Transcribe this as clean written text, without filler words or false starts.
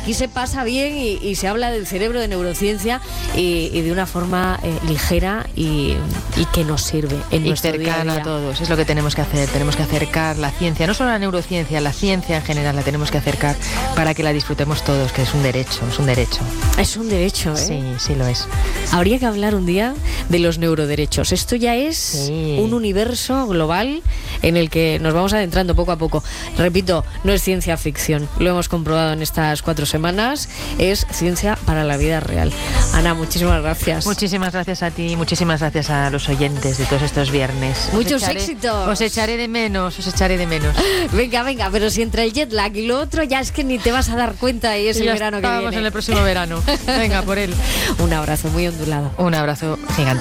aquí se pasa bien y se habla del cerebro, de neurociencia y de una forma ligera y que nos sirve en nuestro día a cercana día. a todos. Es lo que tenemos que hacer. Tenemos que acercar la ciencia, no solo la neurociencia, la ciencia en general la tenemos que acercar para que la disfrutemos todos, que es un derecho, es un derecho. Es un derecho, ¿eh? Sí, sí lo es. Habría que hablar un día de los neuroderechos. Esto ya es un universo global en el que nos vamos adentrando poco a poco. Repito, no es ciencia ficción. Lo hemos comprobado en estas 4 semanas. Es ciencia para la vida real. Ana, muchísimas gracias. Muchísimas gracias a ti, muchísimas gracias a los oyentes de todos estos viernes. Muchos éxitos. Os echaré de menos, Venga, pero si entre el jet lag y lo otro ya es que ni te vas a dar cuenta y es el verano que viene. Estamos en el próximo verano. Venga, por él. Un abrazo muy ondulado. Un abrazo.